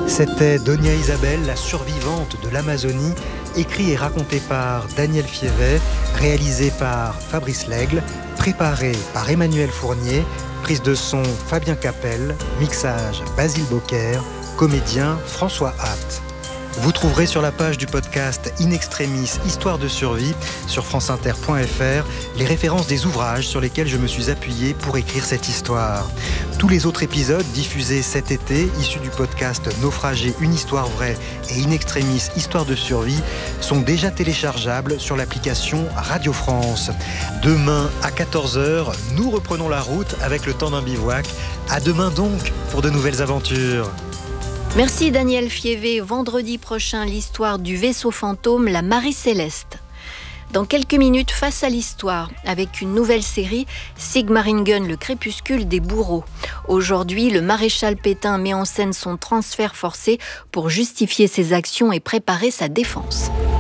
C'était Donia Isabelle, la survivante de l'Amazonie, écrit et raconté par Daniel Fievet, réalisé par Fabrice Lègle, préparé par Emmanuel Fournier, prise de son Fabien Capel, mixage Basile Bocquer, comédien François Hatt. Vous trouverez sur la page du podcast In Extremis Histoire de survie sur franceinter.fr les références des ouvrages sur lesquels je me suis appuyé pour écrire cette histoire. Tous les autres épisodes diffusés cet été, issus du podcast Naufragé, une histoire vraie et In Extremis Histoire de survie, sont déjà téléchargeables sur l'application Radio France. Demain à 14h, nous reprenons la route avec le temps d'un bivouac. À demain donc pour de nouvelles aventures. Merci Daniel Fievet. Vendredi prochain, l'histoire du vaisseau fantôme, la Marie Céleste. Dans quelques minutes, Face à l'histoire, avec une nouvelle série, Sigmaringen, le crépuscule des bourreaux. Aujourd'hui, le maréchal Pétain met en scène son transfert forcé pour justifier ses actions et préparer sa défense.